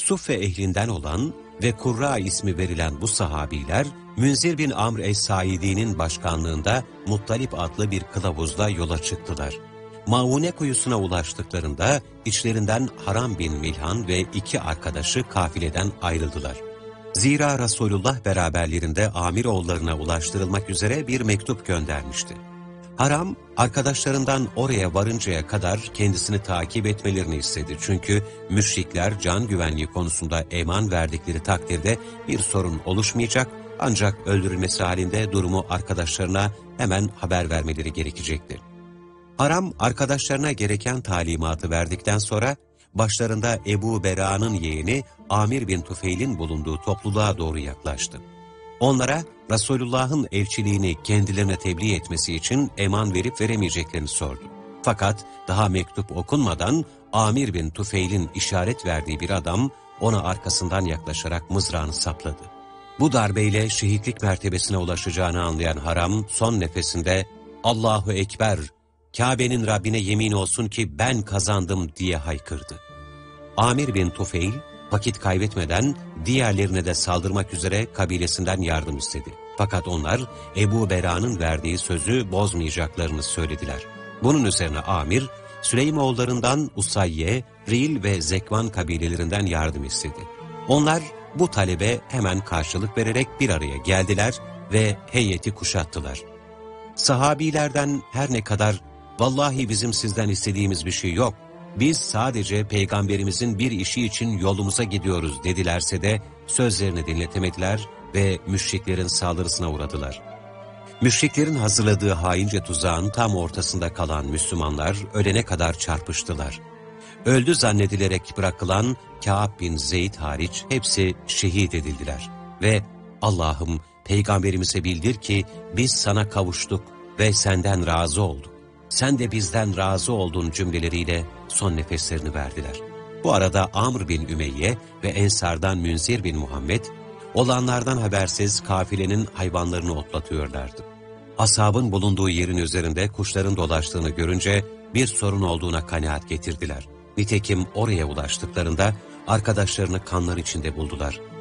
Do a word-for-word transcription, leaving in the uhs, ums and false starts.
Suffe ehlinden olan ve Kurra ismi verilen bu sahabiler, Münzir bin Amr es-Saidi'nin başkanlığında Muttalip adlı bir kılavuzla yola çıktılar. Maune kuyusuna ulaştıklarında içlerinden Haram bin Milhan ve iki arkadaşı kafileden ayrıldılar. Zira Resulullah beraberlerinde Amiroğullarına ulaştırılmak üzere bir mektup göndermişti. Haram, arkadaşlarından oraya varıncaya kadar kendisini takip etmelerini istedi. Çünkü müşrikler can güvenliği konusunda eman verdikleri takdirde bir sorun oluşmayacak, ancak öldürülmesi halinde durumu arkadaşlarına hemen haber vermeleri gerekecekti. Haram, arkadaşlarına gereken talimatı verdikten sonra, başlarında Ebu Bera'nın yeğeni Amir bin Tufeil'in bulunduğu topluluğa doğru yaklaştı. Onlara Resulullah'ın elçiliğini kendilerine tebliğ etmesi için eman verip veremeyeceklerini sordu. Fakat daha mektup okunmadan Amir bin Tufeil'in işaret verdiği bir adam ona arkasından yaklaşarak mızrağını sapladı. Bu darbeyle şehitlik mertebesine ulaşacağını anlayan Haram son nefesinde "Allahu Ekber, Kabe'nin Rabbine yemin olsun ki ben kazandım" diye haykırdı. Amir bin Tufeil vakit kaybetmeden diğerlerine de saldırmak üzere kabilesinden yardım istedi. Fakat onlar Ebu Bera'nın verdiği sözü bozmayacaklarını söylediler. Bunun üzerine Amir, Süleymoğullarından Usayye, Ril ve Zekvan kabilelerinden yardım istedi. Onlar bu talebe hemen karşılık vererek bir araya geldiler ve heyeti kuşattılar. Sahabilerden her ne kadar "Vallahi bizim sizden istediğimiz bir şey yok, biz sadece Peygamberimizin bir işi için yolumuza gidiyoruz" dedilerse de sözlerini dinletemediler ve müşriklerin saldırısına uğradılar. Müşriklerin hazırladığı haince tuzağın tam ortasında kalan Müslümanlar ölene kadar çarpıştılar. Öldü zannedilerek bırakılan Kâb bin Zeyd hariç hepsi şehit edildiler ve "Allah'ım, Peygamberimize bildir ki biz sana kavuştuk ve senden razı olduk. Sen de bizden razı oldun" cümleleriyle son nefeslerini verdiler. Bu arada Amr bin Ümeyye ve Ensar'dan Münzir bin Muhammed, olanlardan habersiz kafilenin hayvanlarını otlatıyorlardı. Ashabın bulunduğu yerin üzerinde kuşların dolaştığını görünce bir sorun olduğuna kanaat getirdiler. Nitekim oraya ulaştıklarında arkadaşlarını kanlar içinde buldular.